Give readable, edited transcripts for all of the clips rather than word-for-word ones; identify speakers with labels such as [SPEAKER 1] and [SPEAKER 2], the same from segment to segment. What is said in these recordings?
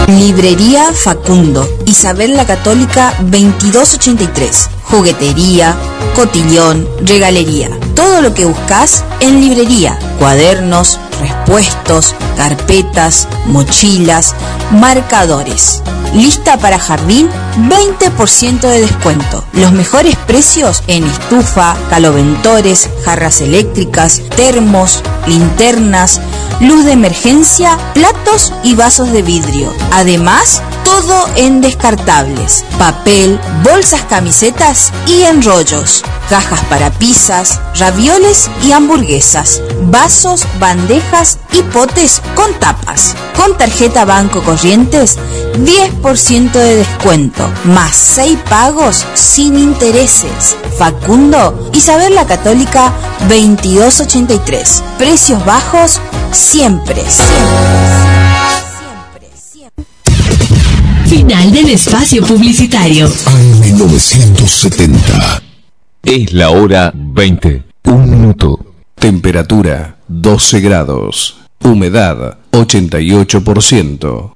[SPEAKER 1] Librería Facundo, Isabel la Católica 2283. Juguetería, cotillón, regalería. Todo lo que buscas en librería. Cuadernos, respuestos, carpetas, mochilas, marcadores. Lista para jardín, 20% de descuento. Los mejores precios en estufa, caloventores, jarras eléctricas, termos, linternas, luz de emergencia, platos y vasos de vidrio. Además, todo en descartables, papel, bolsas, camisetas y enrollos, cajas para pizzas, ravioles y hamburguesas, vasos, bandejas y potes con tapas. Con tarjeta Banco Corrientes, 10% de descuento, más 6 pagos sin intereses. Facundo, Isabel la Católica 2283. Precios bajos siempre.
[SPEAKER 2] Final del espacio publicitario.
[SPEAKER 3] AM970.
[SPEAKER 4] Es la hora 20. 1 minuto.
[SPEAKER 3] Temperatura 12 grados. Humedad 88%.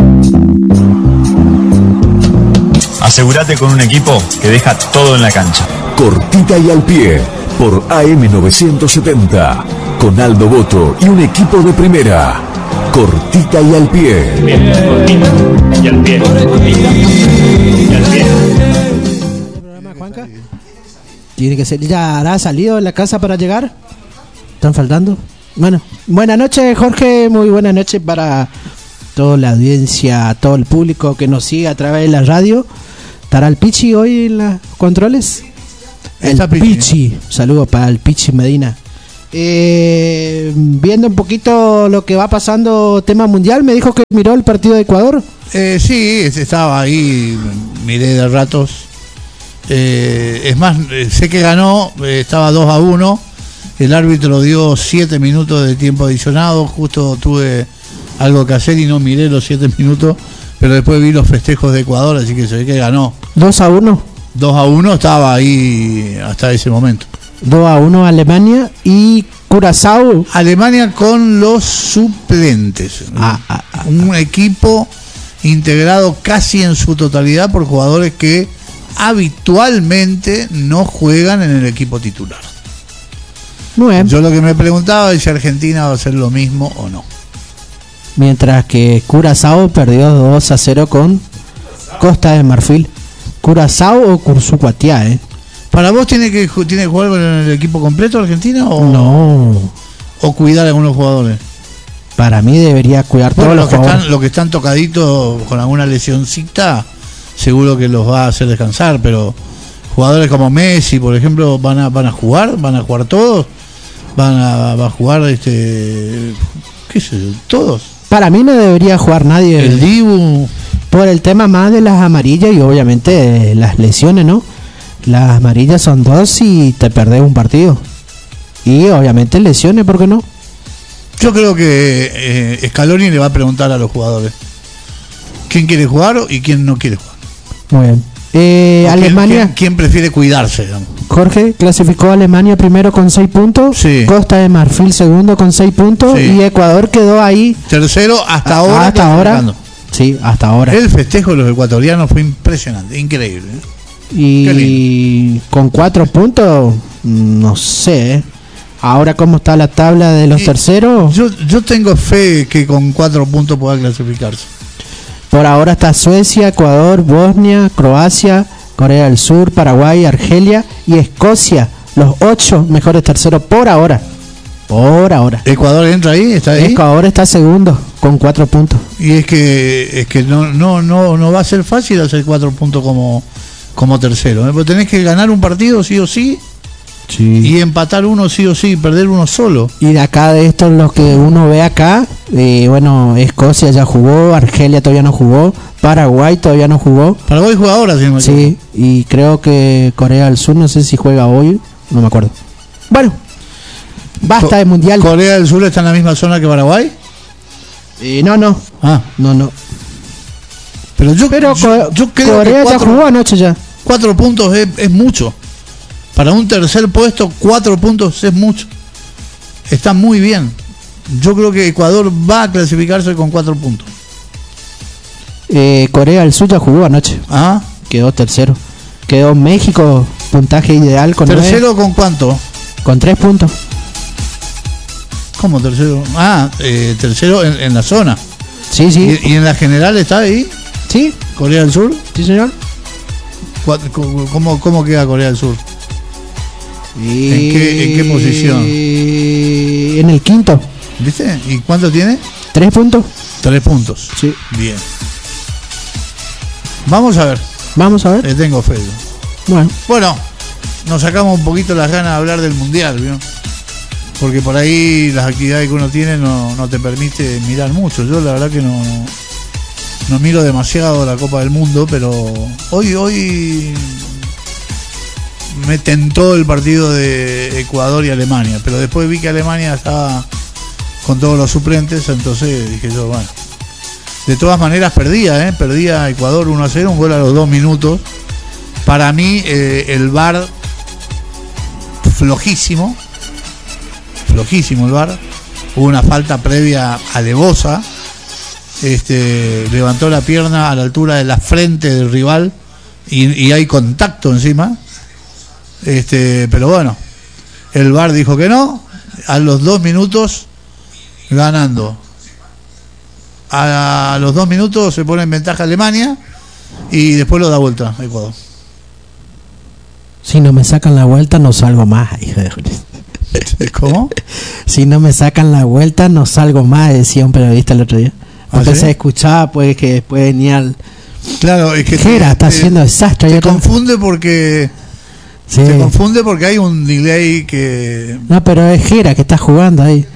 [SPEAKER 5] Asegúrate con un equipo que deja todo en la cancha.
[SPEAKER 3] Cortita y al pie por AM970. Con Aldo Boto y un equipo de primera. Cortita y al pie.
[SPEAKER 5] Bien, cortita y al pie. Cortita y al pie.
[SPEAKER 6] Juanca, tiene que ser. ¿Ya ha salido de la casa para llegar? ¿Están faltando? Bueno, buenas noches, Jorge. Muy buenas noches para toda la audiencia, todo el público que nos sigue a través de la radio. ¿Estará el Pichi hoy en los controles? El Pichi. Saludos para el Pichi Medina. Viendo un poquito lo que va pasando tema mundial, me dijo que miró el partido de Ecuador.
[SPEAKER 7] Sí, estaba ahí, miré de ratos. Es más, sé que ganó, estaba 2-1. El árbitro dio 7 minutos de tiempo adicionado. Justo tuve algo que hacer y no miré los 7 minutos, pero después vi los festejos de Ecuador, así que se ve que ganó.
[SPEAKER 6] 2-1.
[SPEAKER 7] 2-1 estaba ahí hasta ese momento.
[SPEAKER 6] 2-1 Alemania y Curazao.
[SPEAKER 7] Alemania con los suplentes. Un equipo integrado casi en su totalidad por jugadores que habitualmente no juegan en el equipo titular.
[SPEAKER 6] Bien.
[SPEAKER 7] Yo lo que me preguntaba es si Argentina va a hacer lo mismo o no.
[SPEAKER 6] Mientras que Curazao perdió 2-0 con Costa de Marfil. Curazao o Cursucuatiá,
[SPEAKER 7] ¿Para vos tiene que jugar con el equipo completo Argentina o
[SPEAKER 6] no?
[SPEAKER 7] ¿O cuidar a algunos jugadores?
[SPEAKER 6] Para mí debería cuidar todos los jugadores.
[SPEAKER 7] Los que están tocaditos con alguna lesioncita, seguro que los va a hacer descansar, pero jugadores como Messi, por ejemplo, van a jugar todos, va a jugar qué sé yo, todos.
[SPEAKER 6] Para mí no debería jugar nadie.
[SPEAKER 7] El Dibu,
[SPEAKER 6] por el tema más de las amarillas y obviamente las lesiones, ¿no? Las amarillas son 2 y te perdés un partido. Y obviamente lesiones, ¿por qué no?
[SPEAKER 7] Yo creo que Scaloni le va a preguntar a los jugadores quién quiere jugar y quién no quiere jugar.
[SPEAKER 6] Muy bien. Alemania.
[SPEAKER 7] ¿Quién prefiere cuidarse, digamos?
[SPEAKER 6] Jorge, clasificó a Alemania primero con 6 puntos.
[SPEAKER 7] Sí.
[SPEAKER 6] Costa de Marfil segundo con 6 puntos. Sí. Y Ecuador quedó ahí.
[SPEAKER 7] Tercero hasta ahora.
[SPEAKER 6] Hasta ahora. Sí, hasta ahora.
[SPEAKER 7] El festejo de los ecuatorianos fue impresionante, increíble.
[SPEAKER 6] Y con 4 puntos, no sé. Ahora cómo está la tabla de los terceros.
[SPEAKER 7] Yo tengo fe que con 4 puntos pueda clasificarse.
[SPEAKER 6] Por ahora está Suecia, Ecuador, Bosnia, Croacia, Corea del Sur, Paraguay, Argelia y Escocia. Los 8 mejores terceros por ahora. Por ahora.
[SPEAKER 7] ¿Ecuador entra ahí? ¿Está ahí?
[SPEAKER 6] Ecuador está segundo con 4 puntos.
[SPEAKER 7] Y es que no va a ser fácil hacer 4 puntos como tercero. Porque tenés que ganar un partido sí o sí.
[SPEAKER 6] Sí.
[SPEAKER 7] Y empatar uno sí o sí, perder uno solo.
[SPEAKER 6] Y de acá de estos, los que uno ve acá, bueno, Escocia ya jugó, Argelia todavía no jugó, Paraguay todavía no jugó.
[SPEAKER 7] Paraguay juega ahora, si no me equivoco.
[SPEAKER 6] Sí, y creo que Corea del Sur, no sé si juega hoy, no me acuerdo. Bueno, basta de mundial.
[SPEAKER 7] ¿Corea del Sur está en la misma zona que Paraguay?
[SPEAKER 6] No. No.
[SPEAKER 7] Pero yo creo
[SPEAKER 6] Corea
[SPEAKER 7] que
[SPEAKER 6] ya jugó anoche ya.
[SPEAKER 7] 4 puntos es mucho. Para un tercer puesto, 4 puntos es mucho. Está muy bien. Yo creo que Ecuador va a clasificarse con 4 puntos.
[SPEAKER 6] Corea del Sur ya jugó anoche.
[SPEAKER 7] Ah,
[SPEAKER 6] Quedó tercero. Quedó México, puntaje ideal con
[SPEAKER 7] ¿tercero
[SPEAKER 6] 9,
[SPEAKER 7] con cuánto?
[SPEAKER 6] con 3 puntos.
[SPEAKER 7] ¿Cómo tercero? Ah, tercero en la zona.
[SPEAKER 6] Sí, sí.
[SPEAKER 7] ¿Y en la general está ahí?
[SPEAKER 6] Sí,
[SPEAKER 7] ¿Corea del Sur?
[SPEAKER 6] sí, señor.
[SPEAKER 7] ¿Cómo queda Corea del Sur? ¿En qué posición?
[SPEAKER 6] En el quinto.
[SPEAKER 7] ¿Viste? ¿Y cuánto tiene?
[SPEAKER 6] 3 puntos.
[SPEAKER 7] 3 puntos.
[SPEAKER 6] Sí.
[SPEAKER 7] Bien. Vamos a ver.
[SPEAKER 6] Vamos a ver.
[SPEAKER 7] Le tengo fe.
[SPEAKER 6] Bueno,
[SPEAKER 7] Nos sacamos un poquito las ganas de hablar del mundial, ¿vio? Porque por ahí las actividades que uno tiene no te permite mirar mucho. Yo la verdad que no miro demasiado la Copa del Mundo, pero hoy me tentó el partido de Ecuador y Alemania, pero después vi que Alemania estaba con todos los suplentes, entonces dije yo, bueno, de todas maneras perdía Ecuador 1-0, un gol a los 2 minutos. Para mí el VAR flojísimo el VAR. Hubo una falta previa alevosa, levantó la pierna a la altura de la frente del rival y hay contacto encima, pero bueno, el VAR dijo que no. A los 2 minutos ganando, a los 2 minutos se pone en ventaja Alemania y después lo da vuelta a Ecuador.
[SPEAKER 6] si no me sacan la vuelta no salgo más, hija de Julián.
[SPEAKER 7] ¿Cómo?
[SPEAKER 6] Si no me sacan la vuelta no salgo más, decía un periodista el otro día. Porque
[SPEAKER 7] ¿sí?
[SPEAKER 6] se escuchaba pues que después venía el...
[SPEAKER 7] Claro, es que
[SPEAKER 6] Jera está haciendo desastre.
[SPEAKER 7] te confunde porque
[SPEAKER 6] Sí.
[SPEAKER 7] te confunde porque hay un delay que...
[SPEAKER 6] No, pero es Jera que está jugando ahí.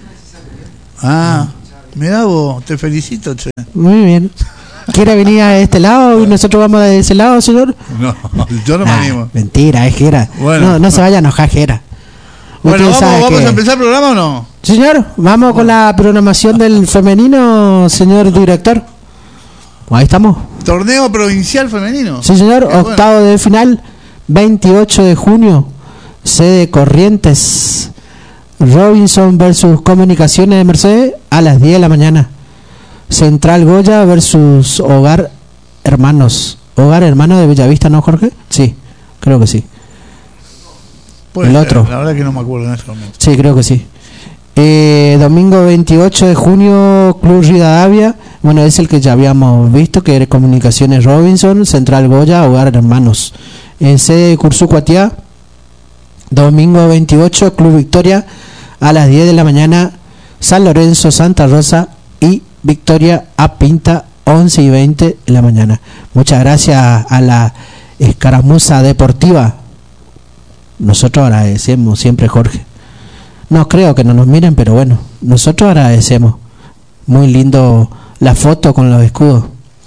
[SPEAKER 7] Ah, mirá vos, te felicito, che.
[SPEAKER 6] Muy bien. ¿Quiere venir a este lado y nosotros vamos de ese lado, señor?
[SPEAKER 7] No, yo no me animo.
[SPEAKER 6] Mentira, es Jera.
[SPEAKER 7] Bueno.
[SPEAKER 6] No se vaya a enojar, Jera.
[SPEAKER 7] Bueno,
[SPEAKER 6] Usted sabe
[SPEAKER 7] ¿vamos
[SPEAKER 6] que-
[SPEAKER 7] a empezar el programa o no?
[SPEAKER 6] Señor, vamos con la programación del femenino, señor director. Ahí estamos.
[SPEAKER 7] Torneo provincial femenino.
[SPEAKER 6] Sí, señor,
[SPEAKER 7] Qué bueno.
[SPEAKER 6] octavo de final, 28 de junio, sede Corrientes. Robinson versus Comunicaciones de Mercedes a las 10 de la mañana. Central Goya versus Hogar Hermanos. Hogar Hermanos de Bellavista, ¿no, Jorge? Sí, creo que sí.
[SPEAKER 7] Puede
[SPEAKER 6] el
[SPEAKER 7] ser,
[SPEAKER 6] otro.
[SPEAKER 7] La verdad que no me acuerdo en ese momento.
[SPEAKER 6] Sí, creo que sí. Domingo 28 de junio, Club Rivadavia. Bueno, es el que ya habíamos visto, que era Comunicaciones Robinson, Central Goya, Hogar Hermanos. En sede de Cursucuatiá, domingo 28, Club Victoria, a las 10 de la mañana, San Lorenzo, Santa Rosa y Victoria a Pinta, 11 y 20 de la mañana. Muchas gracias a la escaramuza deportiva. Nosotros agradecemos siempre, Jorge. No creo que no nos miren, pero bueno, nosotros agradecemos. Muy lindo la foto con los escudos.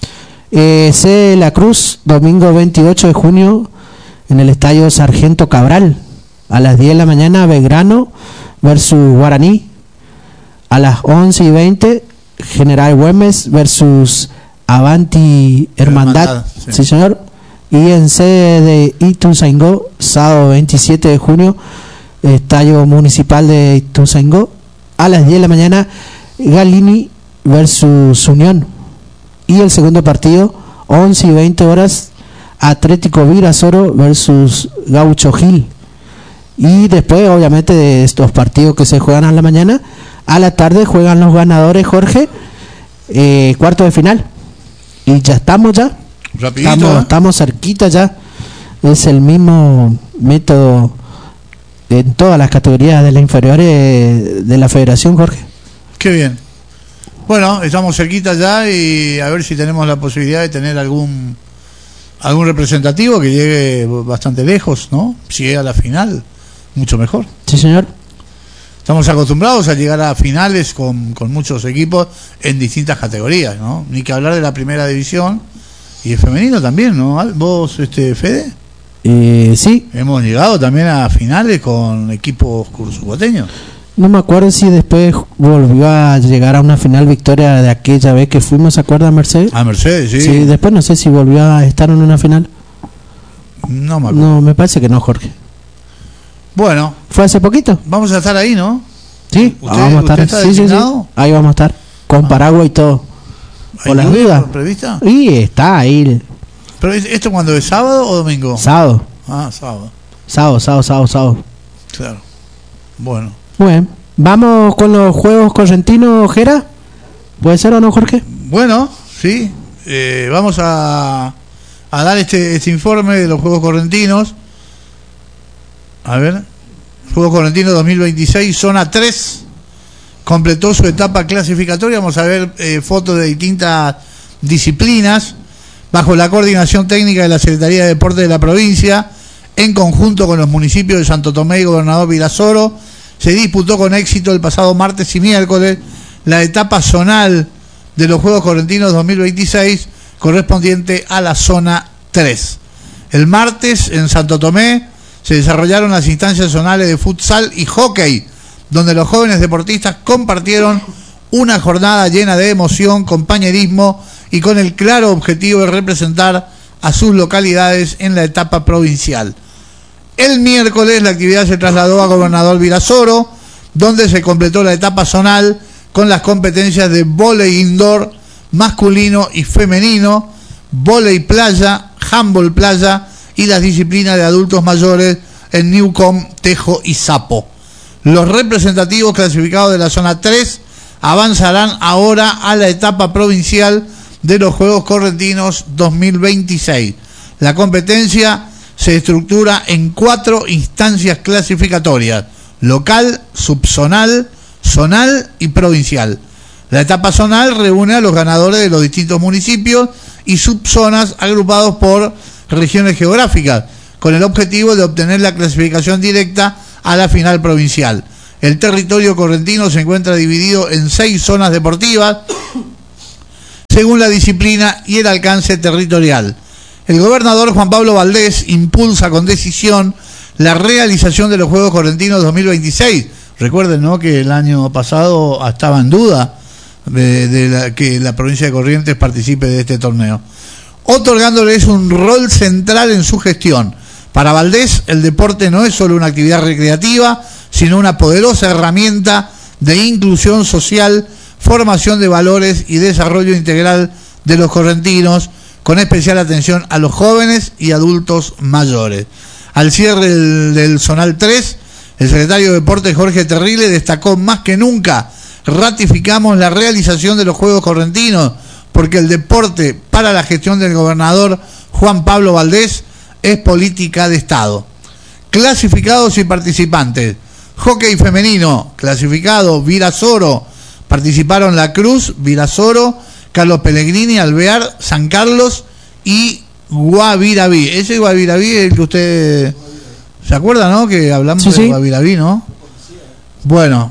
[SPEAKER 6] Sede de La Cruz, domingo 28 de junio, en el estadio Sargento Cabral, a las 10 de la mañana, Belgrano versus Guaraní. A las 11 y 20, General Güemes versus Avanti Hermandad.
[SPEAKER 7] Sí.
[SPEAKER 6] Sí, señor. Y en sede de Ituzaingó, sábado 27 de junio, estadio municipal de Ituzaingó, a las 10 de la mañana, Galini versus Unión. Y el segundo partido, 11 y 20 horas, Atlético Virasoro versus Gaucho Gil. Y después, obviamente, de estos partidos que se juegan a la mañana, a la tarde juegan los ganadores, Jorge, cuarto de final. Y ya estamos ya.
[SPEAKER 7] Rapidito.
[SPEAKER 6] Estamos cerquita ya. Es el mismo método en todas las categorías de las inferiores de la federación, Jorge.
[SPEAKER 7] Qué bien. Bueno, estamos cerquita ya y a ver si tenemos la posibilidad de tener algún representativo que llegue bastante lejos, ¿no? Si llega a la final, mucho mejor.
[SPEAKER 6] Sí, señor.
[SPEAKER 7] Estamos acostumbrados a llegar a finales con muchos equipos en distintas categorías, ¿no? Ni que hablar de la primera división y el femenino también, ¿no? ¿Vos, Fede?
[SPEAKER 6] Sí.
[SPEAKER 7] Hemos llegado también a finales con equipos cursucoteños.
[SPEAKER 6] No me acuerdo si después volvió a llegar a una final victoria de aquella vez que fuimos, ¿se acuerda, Mercedes?
[SPEAKER 7] A Mercedes, sí.
[SPEAKER 6] Sí, después no sé si volvió a estar en una final.
[SPEAKER 7] No me acuerdo.
[SPEAKER 6] No, me parece que no, Jorge.
[SPEAKER 7] Bueno,
[SPEAKER 6] ¿Fue hace poquito?
[SPEAKER 7] vamos a estar ahí, ¿no?
[SPEAKER 6] Sí,
[SPEAKER 7] ¿Usted-
[SPEAKER 6] vamos a
[SPEAKER 7] usted
[SPEAKER 6] estar.
[SPEAKER 7] está
[SPEAKER 6] Sí, sí, sí.
[SPEAKER 7] designado?
[SPEAKER 6] Ahí vamos a estar. Con paraguas y todo. por las dudas.
[SPEAKER 7] ¿Prevista?
[SPEAKER 6] Y está ahí.
[SPEAKER 7] ¿Pero esto cuándo es? ¿Sábado o domingo?
[SPEAKER 6] Sábado.
[SPEAKER 7] Ah, sábado.
[SPEAKER 6] Sábado.
[SPEAKER 7] Claro. Bueno.
[SPEAKER 6] Bueno, vamos con los juegos correntinos, Jera. ¿Puede ser o no, Jorge?
[SPEAKER 7] Bueno, sí. Vamos a dar este informe de los Juegos Correntinos. A ver. Juegos Correntinos 2026, zona 3. Completó su etapa clasificatoria. Vamos a ver fotos de distintas disciplinas. Bajo la coordinación técnica de la Secretaría de Deportes de la provincia, en conjunto con los municipios de Santo Tomé y Gobernador Virasoro, se disputó con éxito el pasado martes y miércoles la etapa zonal de los Juegos Correntinos 2026, correspondiente a la zona 3. El martes, en Santo Tomé, se desarrollaron las instancias zonales de futsal y hockey, donde los jóvenes deportistas compartieron una jornada llena de emoción, compañerismo y con el claro objetivo de representar a sus localidades en la etapa provincial. El miércoles la actividad se trasladó a Gobernador Virasoro, donde se completó la etapa zonal con las competencias de vóley indoor masculino y femenino, vóley playa, handball playa y las disciplinas de adultos mayores en Newcomb, Tejo y Sapo. Los representativos clasificados de la zona 3 avanzarán ahora a la etapa provincial de los Juegos Correntinos 2026. La competencia se estructura en 4 instancias clasificatorias: local, subzonal, zonal y provincial. La etapa zonal reúne a los ganadores de los distintos municipios y subzonas agrupados por regiones geográficas, con el objetivo de obtener la clasificación directa a la final provincial. El territorio correntino se encuentra dividido en 6 zonas deportivas, según la disciplina y el alcance territorial. El gobernador Juan Pablo Valdés impulsa con decisión la realización de los Juegos Correntinos 2026. Recuerden, ¿no?, que el año pasado estaba en duda que la provincia de Corrientes participe de este torneo, otorgándoles un rol central en su gestión. Para Valdés, el deporte no es solo una actividad recreativa, sino una poderosa herramienta de inclusión social, formación de valores y desarrollo integral de los correntinos, con especial atención a los jóvenes y adultos mayores. Al cierre del Zonal 3, el secretario de Deportes Jorge Terrile destacó: más que nunca ratificamos la realización de los Juegos Correntinos, porque el deporte para la gestión del gobernador Juan Pablo Valdés es política de Estado. Clasificados y participantes: hockey femenino, clasificado Virasoro, participaron La Cruz, Virasoro, Carlos Pellegrini, Alvear, San Carlos y Guaviraví. Ese Guaviraví es el que usted se acuerda, ¿no?, que hablamos de Guaviraví, ¿no? Bueno.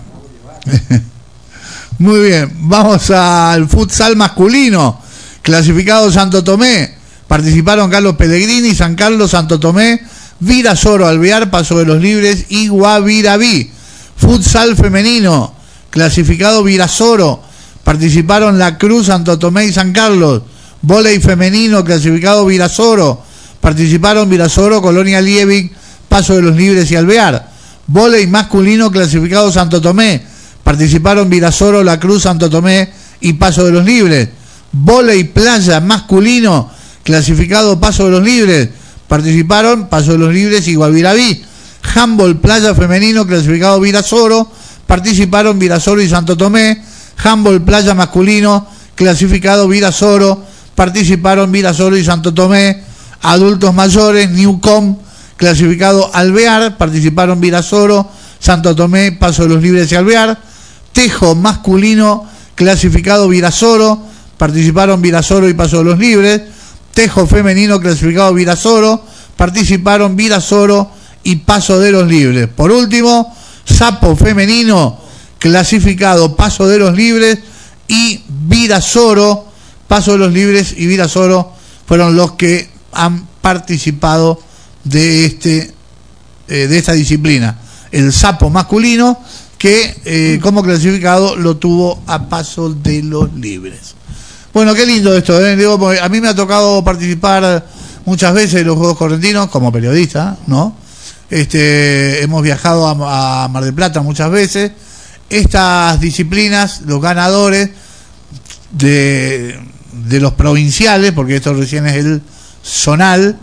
[SPEAKER 7] Muy bien, vamos al futsal masculino. Clasificado Santo Tomé, participaron Carlos Pellegrini, San Carlos, Santo Tomé, Virasoro, Alvear, Paso de los Libres y Guaviraví. Futsal femenino, clasificado Virasoro, participaron La Cruz, Santo Tomé y San Carlos. Vóley femenino, clasificado Virasoro, participaron Virasoro, Colonia Liebig, Paso de los Libres y Alvear. Vóley masculino, clasificado Santo Tomé, participaron Virasoro, La Cruz, Santo Tomé y Paso de los Libres. Vóley playa masculino, clasificado Paso de los Libres, participaron Paso de los Libres y Guaviraví. Handball playa femenino, clasificado Virasoro, participaron Virasoro y Santo Tomé. Handball playa masculino, clasificado Virasoro, participaron Virasoro y Santo Tomé. Adultos mayores, Newcomb, clasificado Alvear, participaron Virasoro, Santo Tomé, Paso de los Libres y Alvear. Tejo masculino, clasificado Virasoro, participaron Virasoro y Paso de los Libres. Tejo femenino, clasificado Virasoro, participaron Virasoro y Paso de los Libres. Por último, Sapo femenino, clasificado Paso de los Libres y Virasoro. Paso de los Libres y Virasoro fueron los que han participado de esta disciplina. El Sapo masculino, que como clasificado lo tuvo a Paso de los Libres. Bueno, qué lindo esto, ¿eh? Digo, a mí me ha tocado participar muchas veces en los Juegos Correntinos como periodista, ¿no? Hemos viajado a Mar del Plata muchas veces. Estas disciplinas, los ganadores de los provinciales, porque esto recién es el zonal,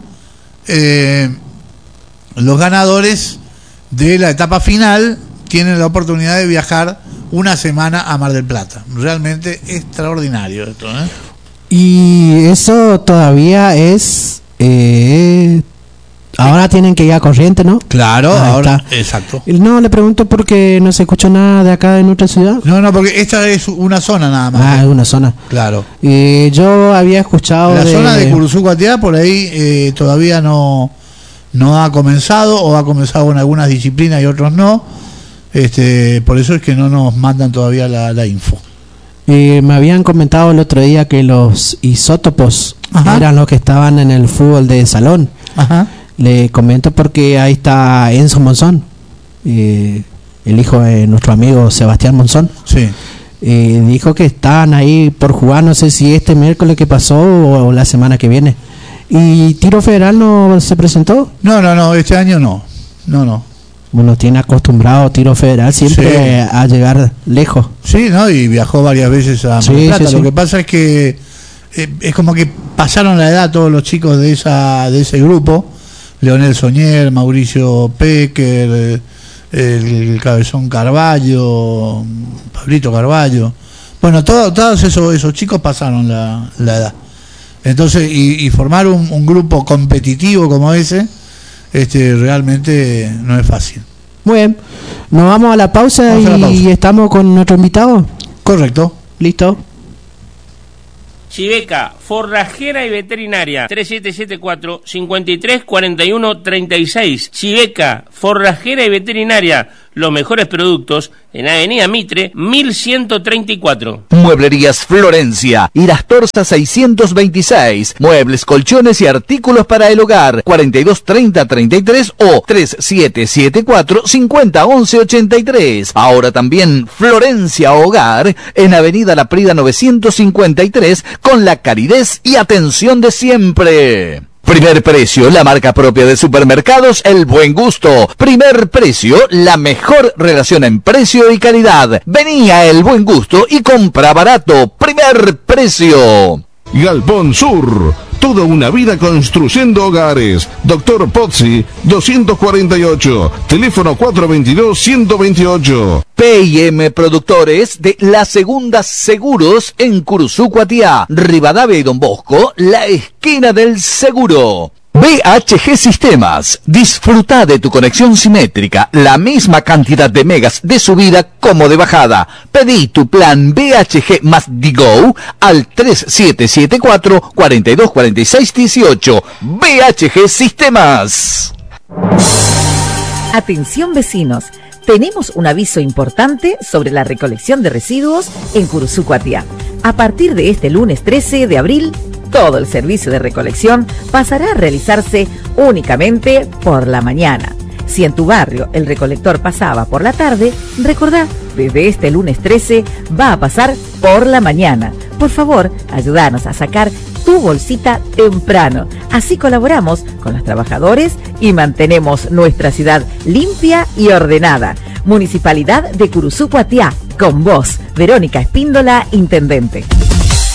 [SPEAKER 7] los ganadores de la etapa final tienen la oportunidad de viajar una semana a Mar del Plata. Realmente extraordinario esto, ¿eh?
[SPEAKER 6] Y eso todavía es... ahora tienen que ir a Corrientes, ¿no?
[SPEAKER 7] Claro,
[SPEAKER 6] Ahí
[SPEAKER 7] ahora,
[SPEAKER 6] está.
[SPEAKER 7] exacto.
[SPEAKER 6] No, le pregunto porque no se escucha nada de acá de nuestra ciudad.
[SPEAKER 7] No, porque esta es una zona nada más.
[SPEAKER 6] Es una zona.
[SPEAKER 7] Claro.
[SPEAKER 6] Yo había escuchado
[SPEAKER 7] La zona de Curuzú-Cuatiá por ahí todavía no ha comenzado, o ha comenzado en algunas disciplinas y otros no. Por eso es que no nos mandan todavía la info.
[SPEAKER 6] Me habían comentado el otro día que los isótopos eran los que estaban en el fútbol de salón.
[SPEAKER 7] Ajá.
[SPEAKER 6] Le comento porque ahí está Enzo Monzón, el hijo de nuestro amigo Sebastián Monzón.
[SPEAKER 7] Sí.
[SPEAKER 6] Dijo que estaban ahí por jugar, no sé si este miércoles que pasó o la semana que viene. ¿Y Tiro Federal no se presentó?
[SPEAKER 7] No, este año no.
[SPEAKER 6] Uno tiene acostumbrado Tiro Federal siempre a llegar lejos.
[SPEAKER 7] Sí, ¿no? Y viajó varias veces a Mar del Plata.
[SPEAKER 6] Sí.
[SPEAKER 7] Lo que pasa es que es como que pasaron la edad todos los chicos de ese grupo. Leonel Soñer, Mauricio Pecker, el Cabezón Carballo, Pablito Carballo. Bueno, todos esos chicos pasaron la edad. Entonces, y formar un grupo competitivo como ese, realmente no es fácil.
[SPEAKER 6] Muy bien, nos vamos a la pausa y estamos con nuestro invitado.
[SPEAKER 7] Correcto.
[SPEAKER 6] Listo.
[SPEAKER 8] Chiveca, forrajera y veterinaria, 3774-5341-36. Chiveca, forrajera y veterinaria, los mejores productos en Avenida Mitre, 1134.
[SPEAKER 4] Mueblerías Florencia, Irastorza 626. Muebles, colchones y artículos para el hogar. 423033 o 3774-501183. Ahora también Florencia Hogar en Avenida La Prida 953, con la calidez y atención de siempre. Primer Precio, la marca propia de supermercados El Buen Gusto. Primer Precio, la mejor relación en precio y calidad. Vení a El Buen Gusto y compra barato. Primer Precio.
[SPEAKER 9] Galpón Sur, toda una vida construyendo hogares. Doctor Pozzi, 248, teléfono 422-128.
[SPEAKER 4] P&M Productores de La Segunda Seguros en Curuzú-Cuatiá, Rivadavia y Don Bosco, la esquina del seguro. BHG Sistemas, disfruta de tu conexión simétrica, la misma cantidad de megas de subida como de bajada. Pedí tu plan BHG más Digo al 3774-424618. BHG Sistemas.
[SPEAKER 10] Atención vecinos, tenemos un aviso importante sobre la recolección de residuos en Curuzú-Cuatiá. A partir de este lunes 13 de abril, todo el servicio de recolección pasará a realizarse únicamente por la mañana. Si en tu barrio el recolector pasaba por la tarde, recordá, desde este lunes 13 va a pasar por la mañana. Por favor, ayúdanos a sacar tu bolsita temprano. Así colaboramos con los trabajadores y mantenemos nuestra ciudad limpia y ordenada. Municipalidad de Curuzú-Cuatiá, con vos, Verónica Espíndola, Intendente.